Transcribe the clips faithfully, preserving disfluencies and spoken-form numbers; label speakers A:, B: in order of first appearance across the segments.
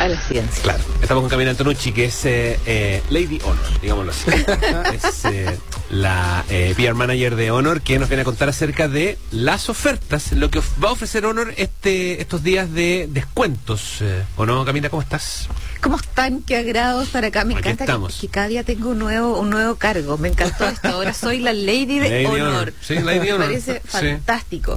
A: a la ciencia.
B: Claro, estamos con Camila Antonucci, que es eh, eh, Lady Honor, digámoslo así. Es eh, la eh, P R Manager de Honor, que nos viene a contar acerca de las ofertas, lo que of- va a ofrecer Honor este, estos días de descuentos. Eh, ¿O no, Camila? ¿Cómo estás?
A: ¿Cómo están? Qué agrado estar acá. Me
B: Aquí
A: encanta
B: estamos.
A: que, que cada día tengo un nuevo, un nuevo cargo. Me encantó esto. Ahora soy la Lady de
B: Lady
A: Honor.
B: Honor. Sí, Lady
A: Me
B: Honor.
A: parece
B: Sí.
A: fantástico.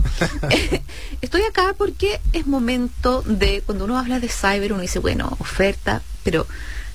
A: Estoy acá porque es momento de, cuando uno habla de cyber, uno dice, bueno, oferta, pero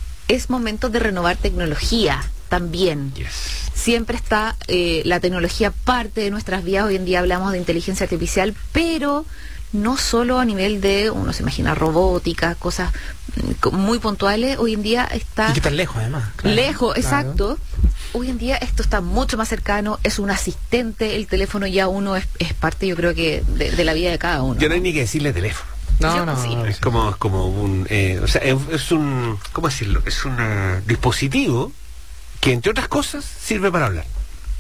A: es momento de renovar tecnología también.
B: Yes.
A: Siempre está eh, la tecnología parte de nuestras vidas. Hoy en día hablamos de inteligencia artificial, pero no solo a nivel de, uno se imagina robótica, cosas mm, muy puntuales. Hoy en día está
C: Y que tan lejos, además. Claro,
A: lejos,
C: claro.
A: exacto. Hoy en día esto está mucho más cercano, es un asistente, el teléfono ya uno es, es parte, yo creo que, de, de la vida de cada uno.
B: Ya no hay ni que decirle teléfono.
C: No,
A: Yo-
C: no,
A: sí.
C: no,
B: Es
C: sí.
B: como, es como un... Eh, o sea, es, es un... ¿Cómo decirlo? Es un eh, dispositivo que, entre otras cosas, sirve para hablar.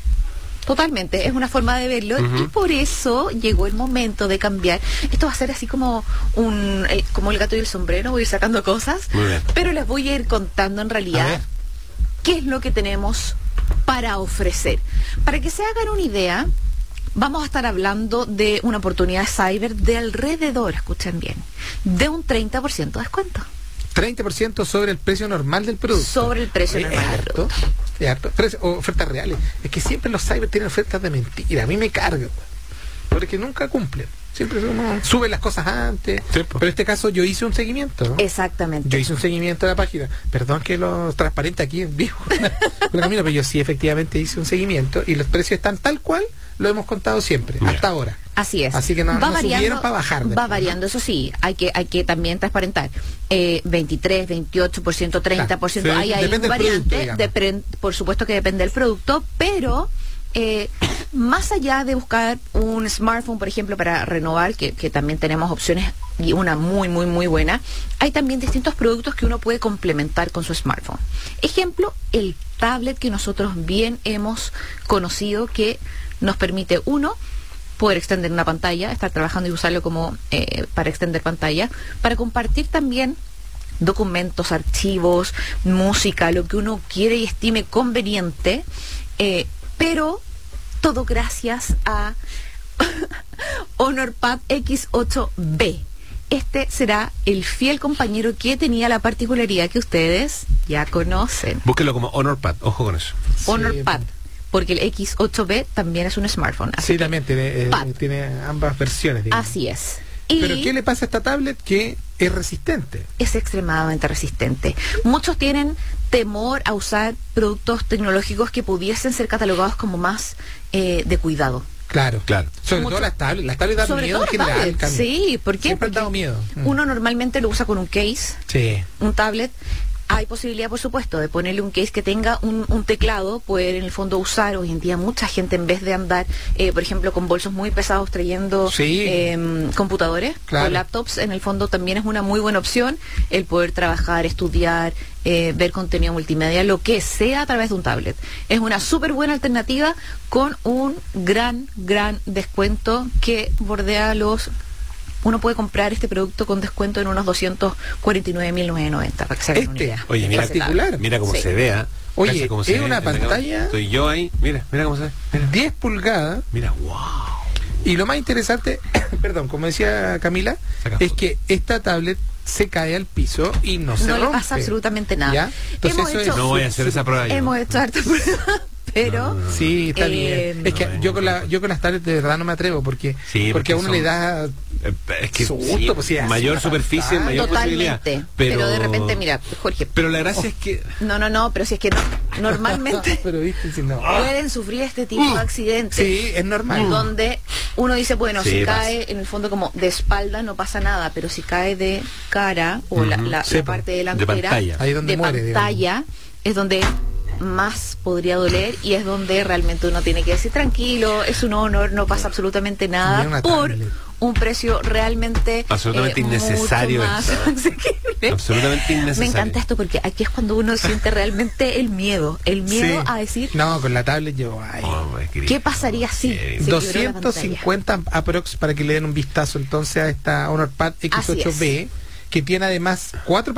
A: Totalmente, es una forma de verlo.
B: Ujú.
A: Y por eso llegó el momento de cambiar. Esto va a ser así como un eh, como el gato y el sombrero, voy a ir sacando cosas,
B: Muy bien.
A: pero les voy a ir contando en
C: A
A: realidad
C: ver.
A: qué es lo que tenemos para ofrecer. Para que se hagan una idea, vamos a estar hablando de una oportunidad cyber de alrededor, escuchen bien, de un treinta por ciento de descuento.
C: treinta por ciento sobre el precio normal del producto.
A: Sobre el precio
C: Oye,
A: normal
C: es
A: del
C: harto,
A: producto.
C: es harto. Pero es- o ofertas reales. Es que siempre los cyber tienen ofertas de mentira. A mí me carga. Porque nunca cumplen. Siempre uno sube las cosas antes.
B: Sí, po.
C: Pero en este caso yo hice un seguimiento. ¿no?
A: Exactamente.
C: Yo hice un seguimiento de la página. Perdón que lo transparente aquí en vivo. Con la Camila, pero yo sí efectivamente hice un seguimiento y los precios están tal cual lo hemos contado siempre,
B: Mira.
C: hasta ahora.
A: Así es.
C: Así que no- no subieron para bajar
A: Va
C: después, ¿no?
A: variando, eso sí, hay que hay que también transparentar. Eh, veintitrés, veintiocho por ciento, treinta por ciento,
C: Claro,
A: ahí
C: sí,
A: hay
C: depende
A: un
C: del producto,
A: variante,
C: digamos.
A: depren- por supuesto que depende del producto, pero eh, más allá de buscar un smartphone, por ejemplo, para renovar, que, que también tenemos opciones y una muy, muy, muy buena, hay también distintos productos que uno puede complementar con su smartphone. Ejemplo, el tablet que nosotros bien hemos conocido, que nos permite, uno, poder extender una pantalla, estar trabajando y usarlo como eh, para extender pantalla, para compartir también documentos, archivos, música, lo que uno quiere y estime conveniente, eh, pero todo gracias a HonorPad X ocho B. Este será el fiel compañero que tenía la particularidad que ustedes ya conocen.
B: Búsquenlo como HonorPad, ojo con eso.
A: HonorPad, porque el X ocho B también es un smartphone. Así
C: Sí,
A: que-
C: también tiene, eh,
A: Pad.
C: tiene ambas versiones. digamos.
A: Así es. Y
C: Pero ¿qué le pasa a esta tablet? Que es resistente.
A: es extremadamente resistente. Muchos tienen temor a usar productos tecnológicos que pudiesen ser catalogados como más eh, de cuidado.
C: Claro,
B: Claro.
C: Sobre
A: Mucho-
C: todo las tablets. Las tablets dan
A: Sobre
C: miedo
A: todo
C: en general.
A: tablets.
C: Cami.
A: Sí, ¿por qué?
C: Siempre han
A: Porque
C: dado miedo. Mm.
A: uno normalmente lo usa con un case,
C: Sí.
A: un tablet. Hay posibilidad, por supuesto, de ponerle un case que tenga un, un teclado, poder en el fondo usar. Hoy en día mucha gente, en vez de andar, eh, por ejemplo, con bolsos muy pesados trayendo
C: Sí.
A: eh, computadores
C: Claro.
A: o laptops, en el fondo también es una muy buena opción el poder trabajar, estudiar, eh, ver contenido multimedia, lo que sea a través de un tablet. Es una súper buena alternativa con un gran, gran descuento que bordea los... Uno puede comprar este producto con descuento en unos doscientos cuarenta y nueve mil novecientos noventa, para que se hagan una
C: Este,
A: idea.
B: Oye, mira,
A: Ese tablet.
C: particular.
B: Mira cómo
A: Sí.
B: se vea.
C: Oye,
B: Cacha cómo se
C: es
B: ve.
C: una
B: Mira,
C: pantalla-
B: Estoy yo ahí. Mira, mira cómo se ve. Mira,
C: diez pulgadas.
B: mira wow.
C: Y lo más interesante, perdón, como decía Camila,
B: Saca
C: es
B: foto.
C: que esta tablet se cae al piso y no se
A: No le
C: rompe.
A: pasa absolutamente nada.
C: ¿Ya? Entonces
A: Hemos
C: eso
A: hecho-
C: es
B: No voy a
C: su-
B: hacer
C: su-
B: esa prueba yo.
A: Hemos hecho harta prueba, pero
B: No, no, no.
C: Sí, está
A: Eh,
C: bien. Es que
B: no,
C: yo con
B: no.
C: la yo con las tablets de verdad no me atrevo porque
B: Sí,
C: porque
B: porque
C: a uno
B: son-
C: le da
B: Eh, Es que
C: Su
B: sí,
C: gusto, pues, sí, así
B: mayor
C: una
B: superficie,
C: pantalla.
B: mayor posibilidad.
A: totalmente. Pero... de repente, mira, Jorge,
B: Pero la gracia es que
A: no, no, no, pero si es que no, normalmente
C: pero viste si no.
A: pueden sufrir este tipo de accidentes.
C: Sí, es normal.
A: Donde uno dice, bueno,
B: Sí,
A: si
B: pasa.
A: cae en el fondo como de espalda no pasa nada, pero si cae de cara o la,
B: Ujú.
A: la-
C: Sí,
A: la
C: po.
A: parte
B: de
A: delantera
B: pantalla.
C: Ahí donde
A: de
C: muere, digamos.
A: pantalla es donde más podría doler y es donde realmente uno tiene que decir tranquilo, es un honor, no pasa absolutamente
C: Ni
A: nada
C: una
A: por
C: tablet.
A: un precio realmente
B: Absolutamente
A: eh,
B: innecesario
A: mucho más
B: esto.
A: asequible.
B: Absolutamente innecesario.
A: Me encanta esto porque aquí es cuando uno siente realmente el miedo, el miedo
C: Sí.
A: a decir
C: No, con la tablet yo ay,
B: Oh, my querido.
A: ¿qué pasaría si
B: Bien.
A: se quebró la
C: doscientos cincuenta aprox para que le den un vistazo entonces a esta HonorPad X ocho B, que tiene además cuatro